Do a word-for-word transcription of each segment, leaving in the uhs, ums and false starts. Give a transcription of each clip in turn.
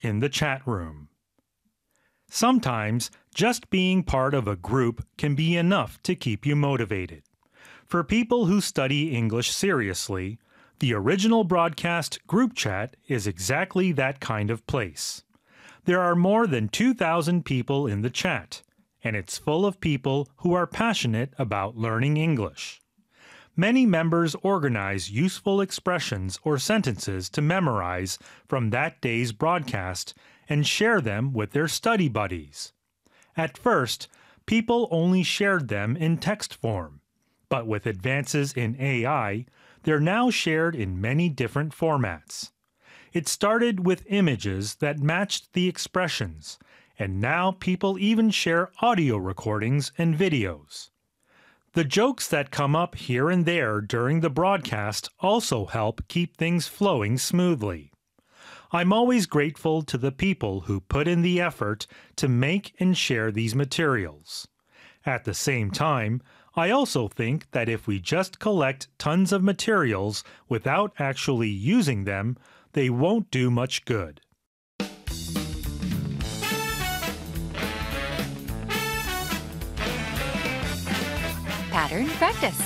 in the chat room. Sometimes just being part of a group can be enough to keep you motivated. For people who study English seriously, the original broadcast group chat is exactly that kind of place. There are more than two thousand people in the chat, and it's full of people who are passionate about learning English. Many members organize useful expressions or sentences to memorize from that day's broadcast and share them with their study buddies. At first, people only shared them in text form, but with advances in A I, they're now shared in many different formats. It started with images that matched the expressions, and now people even share audio recordings and videos. The jokes that come up here and there during the broadcast also help keep things flowing smoothly. I'm always grateful to the people who put in the effort to make and share these materials. At the same time, I also think that if we just collect tons of materials without actually using them, they won't do much good. Pattern practice.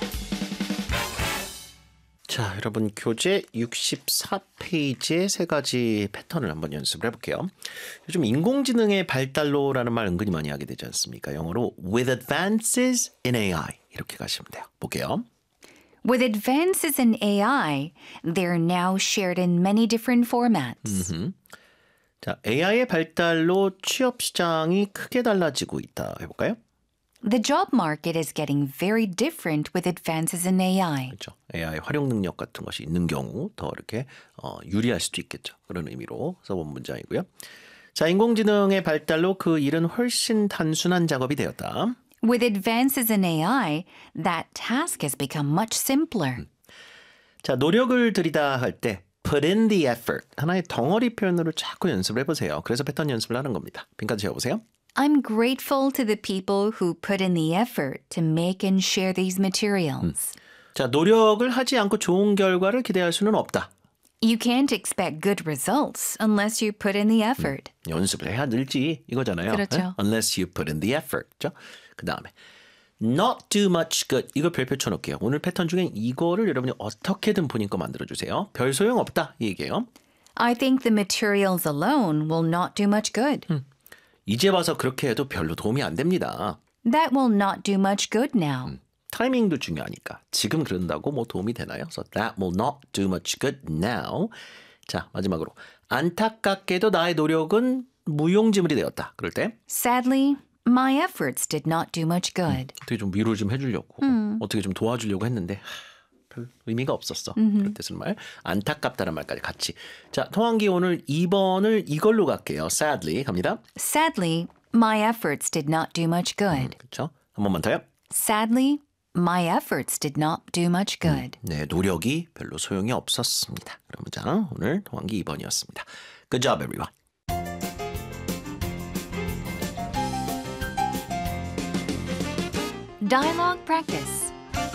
자, 여러분 교재 육십사 페이지의 세 가지 패턴을 한번 연습을 해볼게요. 요즘 인공지능의 발달로라는 말 은근히 많이 하게 되지 않습니까? 영어로 with advances in A I 이렇게 가시면 돼요. 볼게요. With advances in A I, they're now shared in many different formats. 음흠. 자, 에이아이의 발달로 취업 시장이 크게 달라지고 있다. 해볼까요? The job market is getting very different with advances in A I. 그렇죠. 에이아이 활용 능력 같은 것이 있는 경우 더 이렇게 어, 유리할 수도 있겠죠. 그런 의미로 써본 문장이고요. 자, 인공지능의 발달로 그 일은 훨씬 단순한 작업이 되었다. With advances in A I, that task has become much simpler. 음. 자, 노력을 들이다 할 때 put in the effort 하나의 덩어리 표현으로 자꾸 연습을 해보세요. 그래서 패턴 연습을 하는 겁니다. 빈칸 채워보세요. I'm grateful to the people who put in the effort to make and share these materials. 음. 자, 노력을 하지 않고 좋은 결과를 기대할 수는 없다. You can't expect good results unless you put in the effort. 음, 연습을 해야 늘지 이거잖아요. 그렇죠. 네? Unless you put in the effort. 그렇죠? 그 다음에 not do much good. 이거 별표 쳐놓을게요. 오늘 패턴 중에 이거를 여러분이 어떻게든 본인 거 만들어주세요. 별 소용 없다 이 얘기예요. I think the materials alone will not do much good. 음. 이제 와서 그렇게 해도 별로 도움이 안 됩니다. That will not do much good now. 음, 타이밍도 중요하니까 지금 그런다고 뭐 도움이 되나요? So that will not do much good now. 자, 마지막으로 안타깝게도 나의 노력은 무용지물이 되었다. 그럴 때 Sadly, my efforts did not do much good. 음, 어떻게 좀 위로를 좀 해주려고 음. 어떻게 좀 도와주려고 했는데 별 의미가 없었어. 그런 뜻의 말. 안타깝다는 말까지 같이. 자, 통한기 오늘 이 번을 이걸로 갈게요. Sadly 갑니다. Sadly, my efforts did not do much good. 음, 그렇죠. 한 번만 더요. Sadly, my efforts did not do much good. 음, 네, 노력이 별로 소용이 없었습니다. 그럼 자, 오늘 통한기 이 번이었습니다. Good job, everyone. Dialogue practice.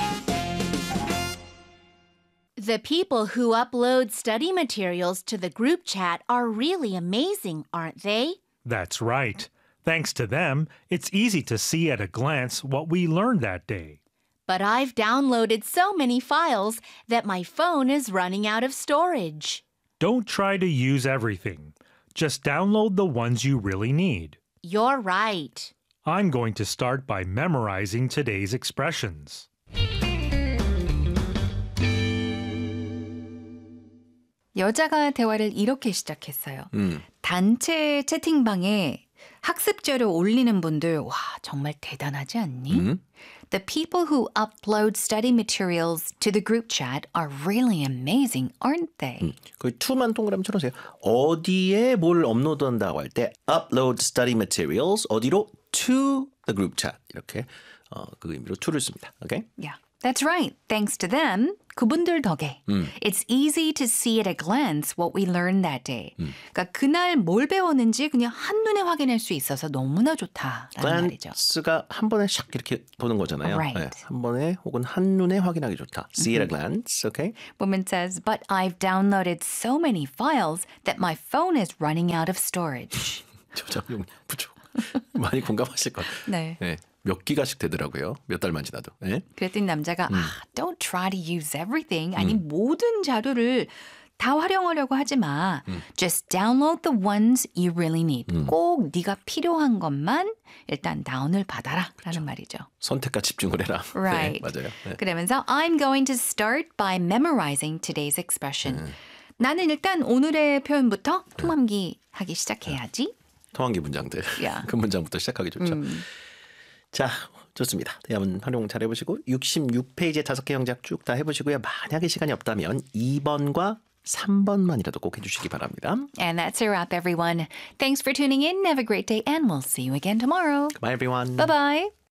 The people who upload study materials to the group chat are really amazing, aren't they? That's right. Thanks to them, it's easy to see at a glance what we learned that day. But I've downloaded so many files that my phone is running out of storage. Don't try to use everything. Just download the ones you really need. You're right. I'm going to start by memorizing today's expressions. 여자가 대화를 이렇게 시작했어요. 음. 단체 채팅방에 학습 자료 올리는 분들 와 정말 대단하지 않니? 음. The people who upload study materials to the group chat are really amazing, aren't they? 음. 그 to만 동그라미 쳐놓으세요. 어디에 뭘 업로드한다고 할 때 upload study materials 어디로? To the group chat 이렇게 어, 그 의미로 to를 씁니다. 오케이? Yeah. That's right. Thanks to them, 그분들 덕에. 음. It's easy to see at a glance what we learned that day. 그러니까 그날 뭘 배웠는지 그냥 한눈에 확인할 수 있어서 너무나 좋다라는 말이죠. glance가 한 번에 샥 이렇게 보는 거잖아요. Right. 네, 한 번에 혹은 한눈에 확인하기 좋다. See at a glance, okay? Woman says, but I've downloaded so many files that my phone is running out of storage. 저장용 부족. 많이 공감하실 거예요. 네. 네. 몇 기가씩 되더라고요. 몇 달만 지나도. 네? 그랬더니 남자가 아, don't try to use everything. 아니 모든 자료를 다 활용하려고 하지 마. Just download the ones you really need. 꼭 네가 필요한 것만 일단 다운을 받아라 라는 말이죠. 선택과 집중을 해라. Right. 네, 맞아요. 네. 그러면서 I'm going to start by memorizing today's expression. 나는 일단 오늘의 표현부터 통함기 하기 시작해야지. 통한기 문장들. Yeah. 그 문장부터 시작하기 좋죠. 음. 자, 좋습니다. 대화문 활용 잘 해보시고 육십육 페이지에 다섯 개 영작 쭉 다 해보시고요. 만약에 시간이 없다면 이 번과 삼 번만이라도 꼭 해주시기 바랍니다. And that's a wrap, everyone. Thanks for tuning in. Have a great day, and we'll see you again tomorrow. Bye, everyone. Bye-bye.